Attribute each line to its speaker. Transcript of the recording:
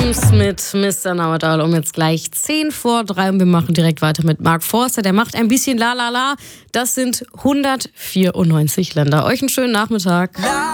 Speaker 1: Adams mit Mr. Know-It-All um jetzt gleich 10 vor 3 und wir machen direkt weiter mit Mark Forster. Der macht ein bisschen La La La. Das sind 194 Länder. Euch einen schönen Nachmittag.